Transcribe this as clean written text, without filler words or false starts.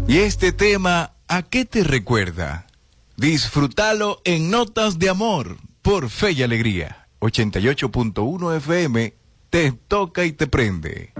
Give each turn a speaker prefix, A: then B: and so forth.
A: Y este tema, ¿a qué te recuerda? Disfrútalo en Notas de Amor, por Fe y Alegría. 88.1 FM, te toca y te prende.